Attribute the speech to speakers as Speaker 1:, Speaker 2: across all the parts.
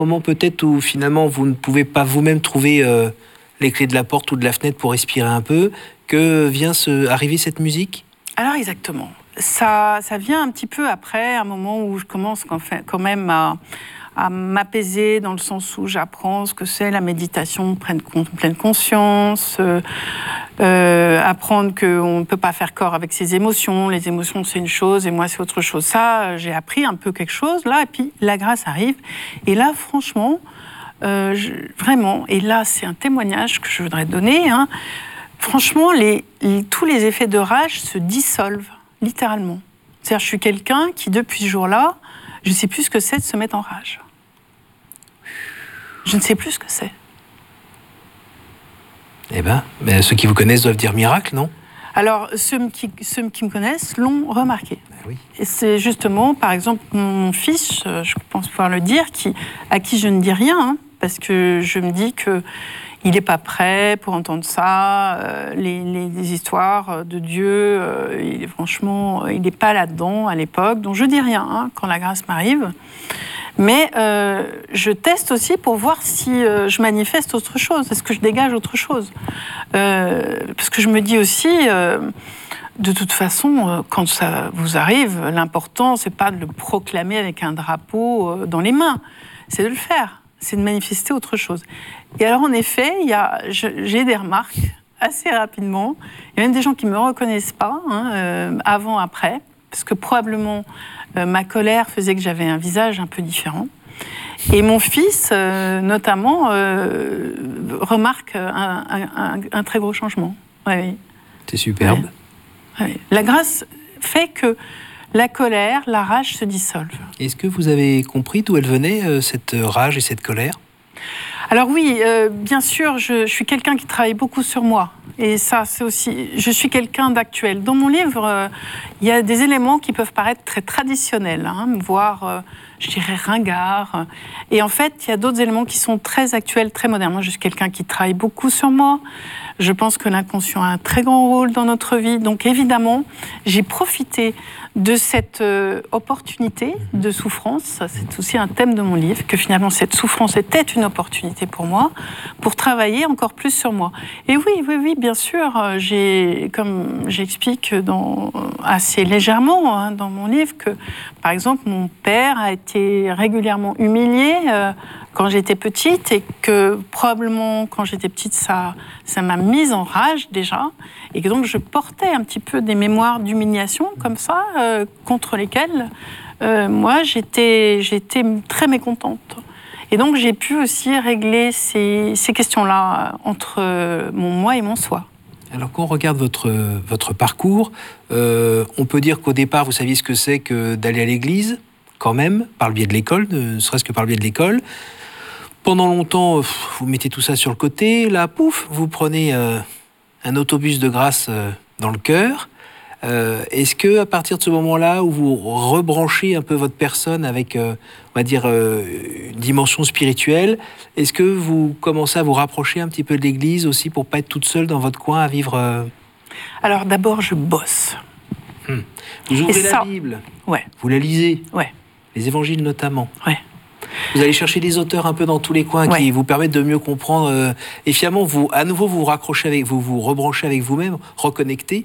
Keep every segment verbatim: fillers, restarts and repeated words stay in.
Speaker 1: Moment peut-être où finalement vous ne pouvez pas vous-même trouver euh, les clés de la porte ou de la fenêtre pour respirer un peu, que vient se, arriver cette musique ?
Speaker 2: Alors exactement. Ça, ça vient un petit peu après, un moment où je commence quand même à, à m'apaiser, dans le sens où j'apprends ce que c'est la méditation, prendre pleine conscience, euh, euh, apprendre qu'on ne peut pas faire corps avec ses émotions. Les émotions, c'est une chose et moi, c'est autre chose. Ça, j'ai appris un peu quelque chose, là, et puis la grâce arrive. Et là, franchement, euh, je, vraiment, et là, c'est un témoignage que je voudrais donner, hein, franchement, les, les, tous les effets de rage se dissolvent, littéralement. C'est-à-dire, je suis quelqu'un qui, depuis ce jour-là, je ne sais plus ce que c'est de se mettre en rage. Je ne sais plus ce que c'est.
Speaker 1: Eh bien, ben, ceux qui vous connaissent doivent dire miracle, non ?
Speaker 2: Alors, ceux qui, ceux qui me connaissent l'ont remarqué.
Speaker 1: Ben oui.
Speaker 2: Et c'est justement, par exemple, mon fils, je pense pouvoir le dire, qui, à qui je ne dis rien, hein, parce que je me dis que il n'est pas prêt pour entendre ça, euh, les, les, les histoires de Dieu, euh, il est, franchement, il n'est pas là-dedans à l'époque, donc je ne dis rien hein, quand la grâce m'arrive. Mais euh, je teste aussi pour voir si euh, je manifeste autre chose, est-ce que je dégage autre chose euh, parce que je me dis aussi, euh, de toute façon, euh, quand ça vous arrive, l'important, ce n'est pas de le proclamer avec un drapeau euh, dans les mains, c'est de le faire. C'est de manifester autre chose. Et alors, en effet, il y a, je, j'ai des remarques assez rapidement. Il y a même des gens qui ne me reconnaissent pas, hein, euh, avant, après, parce que probablement, euh, ma colère faisait que j'avais un visage un peu différent. Et mon fils, euh, notamment, euh, remarque un, un, un, un très gros changement. Ouais, oui.
Speaker 1: C'est superbe.
Speaker 2: Ouais. Ouais. La grâce fait que la colère, la rage se dissolvent.
Speaker 1: Est-ce que vous avez compris d'où elle venait, euh, cette rage et cette colère ?
Speaker 2: Alors oui, euh, bien sûr, je, je suis quelqu'un qui travaille beaucoup sur moi. Et ça, c'est aussi... Je suis quelqu'un d'actuel. Dans mon livre, euh, il y a des éléments qui peuvent paraître très traditionnels, hein, voire, euh, je dirais, ringards. Et en fait, il y a d'autres éléments qui sont très actuels, très modernes. Moi, je suis quelqu'un qui travaille beaucoup sur moi. Je pense que l'inconscient a un très grand rôle dans notre vie. Donc, évidemment, j'ai profité de cette euh, opportunité de souffrance. Ça, c'est aussi un thème de mon livre, que finalement, cette souffrance était une opportunité pour moi, pour travailler encore plus sur moi. Et oui, oui, oui, bien sûr, j'ai, comme j'explique dans, assez légèrement hein, dans mon livre, que, par exemple, mon père a été régulièrement humilié euh, quand j'étais petite, et que probablement, quand j'étais petite, ça, ça m'a mise en rage déjà, et que donc je portais un petit peu des mémoires d'humiliation comme ça, euh, contre lesquelles euh, moi j'étais, j'étais très mécontente. Et donc j'ai pu aussi régler ces, ces questions-là entre mon moi et mon soi.
Speaker 1: Alors quand on regarde votre, votre parcours, euh, on peut dire qu'au départ vous saviez ce que c'est que d'aller à l'église, quand même, par le biais de l'école, ne serait-ce que par le biais de l'école. Pendant longtemps, vous mettez tout ça sur le côté. Là, pouf, vous prenez euh, un autobus de grâce euh, dans le cœur. Euh, est-ce que à partir de ce moment-là, où vous rebranchez un peu votre personne avec, euh, on va dire, euh, une dimension spirituelle, est-ce que vous commencez à vous rapprocher un petit peu de l'Église aussi pour pas être toute seule dans votre coin à vivre euh...
Speaker 2: Alors d'abord, je bosse.
Speaker 1: Hum. Vous ouvrez
Speaker 2: Et
Speaker 1: la
Speaker 2: ça,
Speaker 1: Bible.
Speaker 2: Ouais.
Speaker 1: Vous la lisez.
Speaker 2: Ouais.
Speaker 1: Les Évangiles notamment.
Speaker 2: Ouais.
Speaker 1: Vous allez chercher des auteurs un peu dans tous les coins
Speaker 2: ouais.
Speaker 1: qui vous permettent de mieux comprendre. Euh, et finalement, vous, à nouveau, vous vous raccrochez avec, vous vous rebranchez avec vous-même, reconnectez.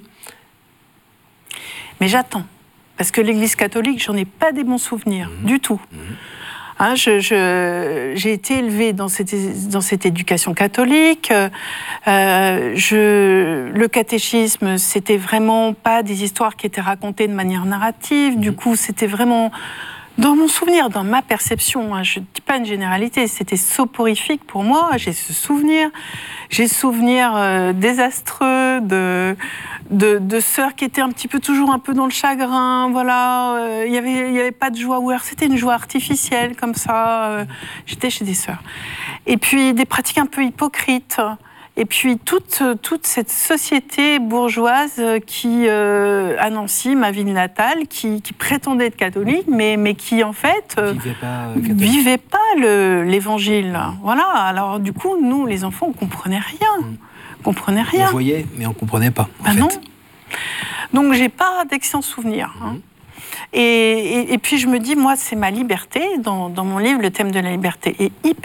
Speaker 2: Mais j'attends. Parce que l'Église catholique, j'en ai pas des bons souvenirs, mmh. du tout. Mmh. Hein, je, je, j'ai été élevée dans cette, dans cette éducation catholique. Euh, je, le catéchisme, c'était vraiment pas des histoires qui étaient racontées de manière narrative. Mmh. Du coup, c'était vraiment... Dans mon souvenir, dans ma perception, hein, je ne dis pas une généralité, c'était soporifique pour moi. J'ai ce souvenir, j'ai ce souvenir euh, désastreux de, de, de sœurs qui étaient un petit peu toujours un peu dans le chagrin. Voilà, euh, il y avait, il y avait pas de joie. Ou alors c'était une joie artificielle comme ça. Euh, j'étais chez des sœurs. Et puis des pratiques un peu hypocrites. Et puis toute, toute cette société bourgeoise qui, euh, à Nancy, ma ville natale, qui, qui prétendait être catholique, mais, mais qui en fait euh,
Speaker 1: vivait pas,
Speaker 2: vivait pas le, l'évangile. Mmh. Voilà. Alors du coup, nous, les enfants, on comprenait rien. Mmh. On comprenait rien.
Speaker 1: On voyait, mais on comprenait pas. En
Speaker 2: ben
Speaker 1: fait.
Speaker 2: Non. Donc j'ai pas d'excellents souvenirs. Mmh. Hein. Et, et, et puis je me dis, moi, c'est ma liberté. Dans, dans mon livre, le thème de la liberté est hyper